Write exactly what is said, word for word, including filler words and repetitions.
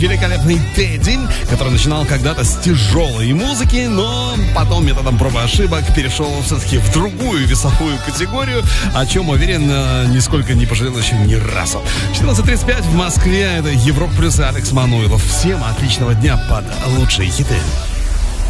Великолепный Тедди, который начинал когда-то с тяжелой музыки, но потом методом проб и ошибок перешел все-таки в другую весовую категорию, о чем, уверен, нисколько не пожалел еще ни разу. четырнадцать тридцать пять в Москве, это Европа плюс Алекс Мануилов. Всем отличного дня под лучшие хиты.